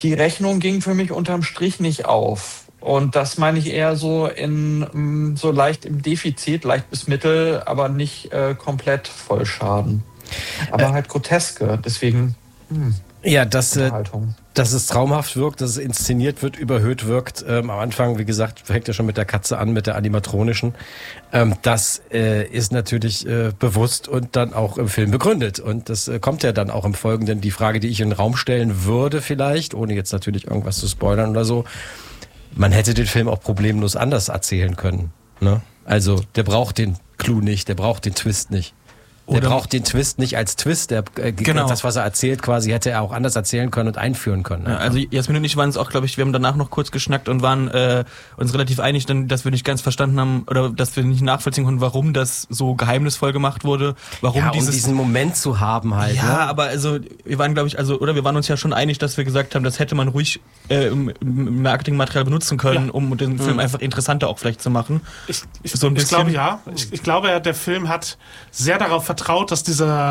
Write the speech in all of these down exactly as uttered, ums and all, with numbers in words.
die Rechnung ging für mich unterm Strich nicht auf. Und das meine ich eher so in so leicht im Defizit, leicht bis mittel, aber nicht äh, komplett Vollschaden. Aber äh, halt groteske, deswegen hm, ja, dass, äh, dass es traumhaft wirkt, dass es inszeniert wird, überhöht wirkt. Ähm, am Anfang, wie gesagt, fängt ja schon mit der Katze an, mit der animatronischen. Ähm, das äh, ist natürlich äh, bewusst und dann auch im Film begründet. Und das äh, kommt ja dann auch im Folgenden. Die Frage, die ich in den Raum stellen würde vielleicht, ohne jetzt natürlich irgendwas zu spoilern oder so, man hätte den Film auch problemlos anders erzählen können. Ne? Also der braucht den Clou nicht, der braucht den Twist nicht. Der Oder braucht den Twist nicht als Twist. Der, äh, genau. Das, was er erzählt, quasi hätte er auch anders erzählen können und einführen können. Ja, also Jasmin und ich waren es auch, glaube ich, wir haben danach noch kurz geschnackt und waren äh, uns relativ einig, dann, dass wir nicht ganz verstanden haben oder dass wir nicht nachvollziehen konnten, warum das so geheimnisvoll gemacht wurde. Warum ja, dieses, um diesen Moment zu haben halt. Ja, ne? aber also wir waren, glaube ich, also oder wir waren uns ja schon einig, dass wir gesagt haben, das hätte man ruhig äh, im, im Marketingmaterial benutzen können, ja. um den Film mhm. einfach interessanter auch vielleicht zu machen. Ich, ich, so ein ich glaube ja. Ich, ich glaube, der Film hat sehr darauf vertraut, dass dieser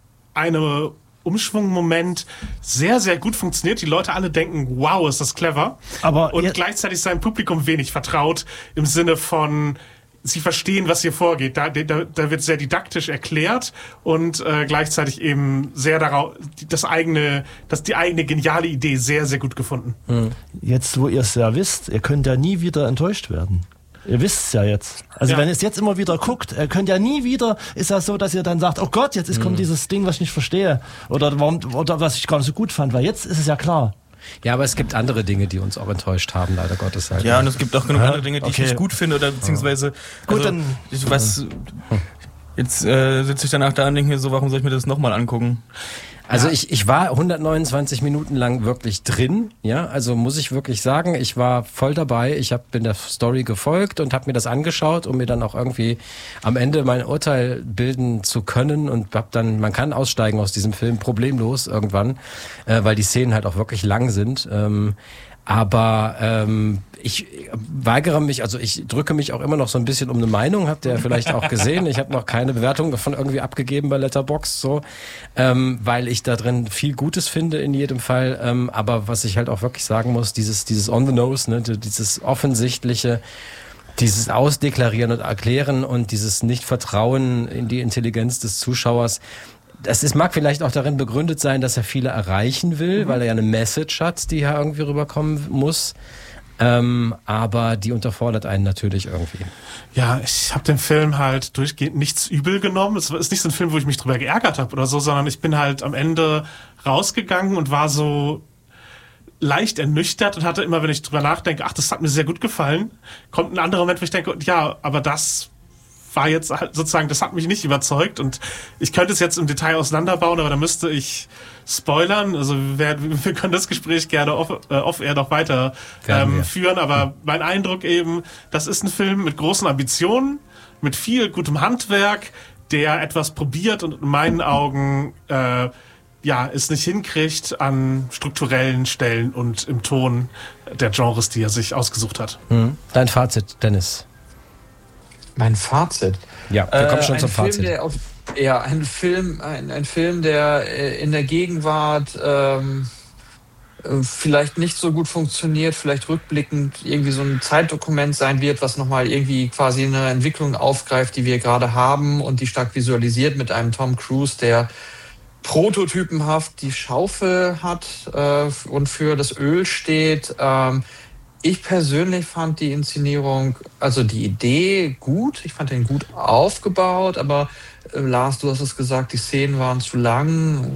eine Umschwungmoment sehr, sehr gut funktioniert. Die Leute alle denken, wow, ist das clever. Aber und gleichzeitig seinem Publikum wenig vertraut im Sinne von, sie verstehen, was hier vorgeht. Da, da, da wird sehr didaktisch erklärt und äh, gleichzeitig eben sehr darauf, das eigene, das die eigene geniale Idee sehr, sehr gut gefunden. Jetzt, wo ihr es ja wisst, ihr könnt ja nie wieder enttäuscht werden. Ihr wisst es ja jetzt. Also ja. wenn ihr es jetzt immer wieder guckt, ihr könnt ja nie wieder, ist das so, dass ihr dann sagt, oh Gott, jetzt ist, mhm. kommt dieses Ding, was ich nicht verstehe. Oder, warum, oder was ich gar nicht so gut fand, weil jetzt ist es ja klar. Ja, aber es gibt andere Dinge, die uns auch enttäuscht haben, leider Gottes. Halt. Ja, und es gibt auch genug ja, andere Dinge, die okay. ich nicht gut finde oder beziehungsweise... Gut, also, dann... Ich, was, jetzt äh, sitze ich danach da und denke mir so, warum soll ich mir das nochmal angucken? Also ja. ich, ich war hundertneunundzwanzig Minuten lang wirklich drin, ja, also muss ich wirklich sagen, ich war voll dabei, ich hab, bin der Story gefolgt und habe mir das angeschaut, um mir dann auch irgendwie am Ende mein Urteil bilden zu können und hab dann, man kann aussteigen aus diesem Film problemlos irgendwann, äh, weil die Szenen halt auch wirklich lang sind, ähm, aber ähm, ich weigere mich, also ich drücke mich auch immer noch so ein bisschen um eine Meinung, habt ihr ja vielleicht auch gesehen. Ich habe noch keine Bewertung davon irgendwie abgegeben bei Letterboxd, so, ähm, weil ich da drin viel Gutes finde in jedem Fall. Ähm, aber was ich halt auch wirklich sagen muss, dieses dieses on the nose, ne, dieses offensichtliche, dieses Ausdeklarieren und Erklären und dieses Nicht-Vertrauen in die Intelligenz des Zuschauers. Das ist, mag vielleicht auch darin begründet sein, dass er viele erreichen will, mhm. weil er ja eine Message hat, die ja irgendwie rüberkommen muss. Ähm, aber die unterfordert einen natürlich irgendwie. Ja, ich habe den Film halt durchgehend nichts übel genommen. Es ist nicht so ein Film, wo ich mich drüber geärgert habe oder so, sondern ich bin halt am Ende rausgegangen und war so leicht ernüchtert und hatte immer, wenn ich drüber nachdenke, ach, das hat mir sehr gut gefallen, kommt ein anderer Moment, wo ich denke, ja, aber das war jetzt halt sozusagen, das hat mich nicht überzeugt und ich könnte es jetzt im Detail auseinanderbauen, aber da müsste ich spoilern. Also wir, wir können das Gespräch gerne off, äh, off-air noch weiter ähm, führen, aber mein Eindruck eben, das ist ein Film mit großen Ambitionen, mit viel gutem Handwerk, der etwas probiert und in meinen Augen äh, ja, es nicht hinkriegt an strukturellen Stellen und im Ton der Genres, die er sich ausgesucht hat. Mhm. Dein Fazit, Dennis? Mein Fazit? Ja, wir kommen schon äh, zum Film, Fazit. Der auf, ja, ein Film, ein, ein Film, der äh, in der Gegenwart ähm, äh, vielleicht nicht so gut funktioniert, vielleicht rückblickend irgendwie so ein Zeitdokument sein wird, was nochmal irgendwie quasi eine Entwicklung aufgreift, die wir gerade haben und die stark visualisiert mit einem Tom Cruise, der prototypenhaft die Schaufel hat äh, und für das Öl steht. Ähm, Ich persönlich fand die Inszenierung, also die Idee gut. Ich fand den gut aufgebaut, aber äh, Lars, du hast es gesagt, die Szenen waren zu lang.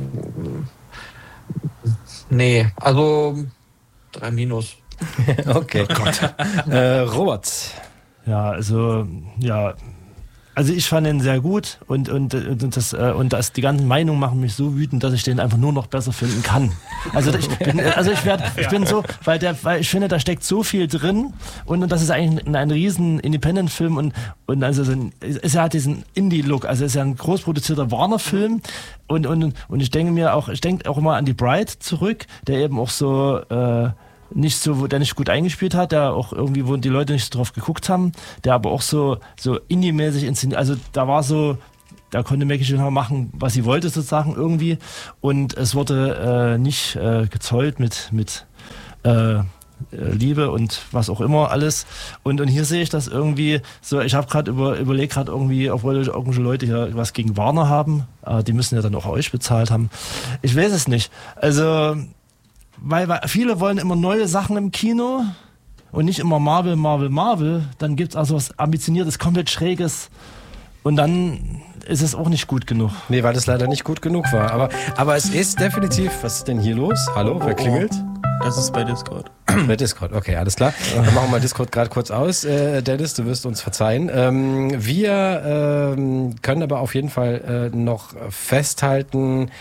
Nee, also drei Minus. Okay. Oh Gott. äh, Robert. Ja, also, ja. Also ich fand ihn sehr gut und, und, und, das, und das, die ganzen Meinungen machen mich so wütend, dass ich den einfach nur noch besser finden kann. Also ich bin, also ich werd, ich bin so, weil der, weil ich finde, da steckt so viel drin und, und das ist eigentlich ein, ein riesen Independent-Film und, und also so ein, es hat diesen Indie-Look, also es ist ja ein großproduzierter Warner-Film und, und, und ich denke mir auch, ich denke auch immer an die Bride zurück, der eben auch so, äh, nicht so, der nicht gut eingespielt hat, der auch irgendwie, wo die Leute nicht so drauf geguckt haben, der aber auch so, so Indie-mäßig inszeniert, also da war so, da konnte Maggie Gyllenhaal machen, was sie wollte sozusagen irgendwie. Und es wurde äh, nicht äh, gezollt mit, mit äh, Liebe und was auch immer alles. Und, und hier sehe ich das irgendwie so, ich habe gerade über, überlegt gerade irgendwie, obwohl irgendwelche Leute hier was gegen Warner haben, äh, die müssen ja dann auch euch bezahlt haben. Ich weiß es nicht. Also, weil, weil viele wollen immer neue Sachen im Kino und nicht immer Marvel, Marvel, Marvel. Dann gibt es also was Ambitioniertes, komplett Schräges und dann ist es auch nicht gut genug. Nee, weil es leider nicht gut genug war. Aber, aber es ist definitiv, was ist denn hier los? Hallo, wer klingelt? Das ist bei Discord. Bei Discord, okay, alles klar. Dann machen wir mal Discord gerade kurz aus. Äh, Dennis, du wirst uns verzeihen. Ähm, wir ähm, können aber auf jeden Fall äh, noch festhalten,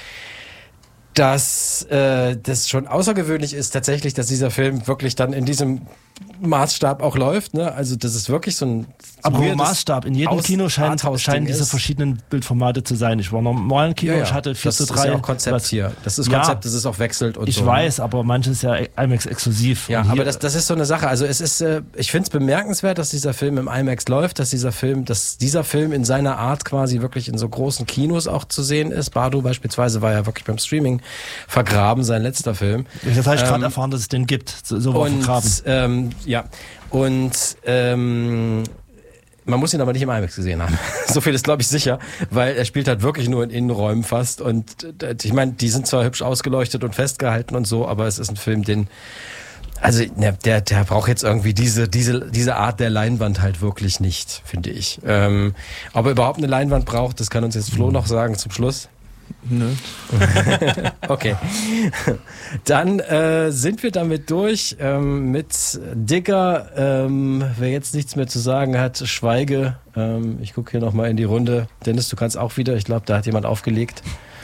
dass äh, das schon außergewöhnlich ist tatsächlich, dass dieser Film wirklich dann in diesem Maßstab auch läuft. Ne? Also das ist wirklich so ein Aber Maßstab, in jedem Kino scheinen, scheinen diese ist. verschiedenen Bildformate zu sein. Ich war normal im Kino, ja, ja. ich hatte vier zu drei. Das ist ja auch Konzept was, hier. Das ist Konzept, ja, dass es auch wechselt und ich so. Ich weiß, aber manches ist ja IMAX exklusiv. Ja, aber das, das ist so eine Sache. Also es ist, äh, ich finde es bemerkenswert, dass dieser Film im IMAX läuft, dass dieser Film, dass dieser Film in seiner Art quasi wirklich in so großen Kinos auch zu sehen ist. Bardo beispielsweise war ja wirklich beim Streaming vergraben, sein letzter Film. Das habe ich gerade ähm, erfahren, dass es den gibt. So, so war vergraben. Ähm, ja, und ähm, man muss ihn aber nicht im IMAX gesehen haben. So viel ist, glaube ich, sicher, weil er spielt halt wirklich nur in Innenräumen fast. Und äh, ich meine, die sind zwar hübsch ausgeleuchtet und festgehalten und so, aber es ist ein Film, den, also ne, der, der braucht jetzt irgendwie diese, diese, diese Art der Leinwand halt wirklich nicht, finde ich. Ähm, ob er überhaupt eine Leinwand braucht, das kann uns jetzt Flo noch sagen zum Schluss. Nö. Okay. Dann äh, sind wir damit durch ähm, mit Digger. Ähm, wer jetzt nichts mehr zu sagen hat, schweige. Ähm, ich gucke hier nochmal in die Runde. Dennis, du kannst auch wieder. Ich glaube, da hat jemand aufgelegt.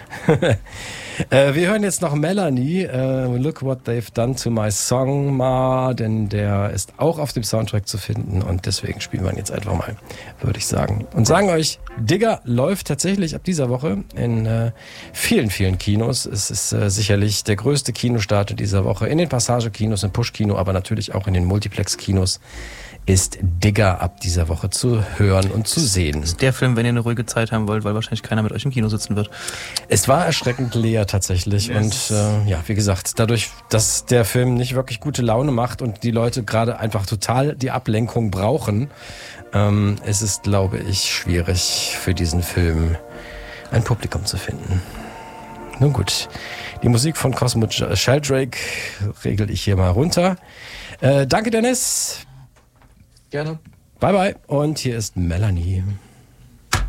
äh, wir hören jetzt noch Melanie. Äh, Look What They've Done to My Song Ma, denn der ist auch auf dem Soundtrack zu finden und deswegen spielen wir ihn jetzt einfach mal, würde ich sagen. Und sagen euch, Digger läuft tatsächlich ab dieser Woche in äh, vielen, vielen Kinos. Es ist äh, sicherlich der größte Kinostart in dieser Woche in den Passage-Kinos, im Push-Kino, aber natürlich auch in den Multiplex-Kinos ist Digger ab dieser Woche zu hören und zu sehen. Das ist der Film, wenn ihr eine ruhige Zeit haben wollt, weil wahrscheinlich keiner mit euch im Kino sitzen wird. Es war erschreckend leer tatsächlich. Yes. Und äh, ja, wie gesagt, dadurch, dass der Film nicht wirklich gute Laune macht und die Leute gerade einfach total die Ablenkung brauchen, ähm, ist es, glaube ich, schwierig für diesen Film ein Publikum zu finden. Nun gut, die Musik von Cosmo Sheldrake regel ich hier mal runter. Äh, danke, Dennis. Gerne. Bye bye. Und hier ist Melanie.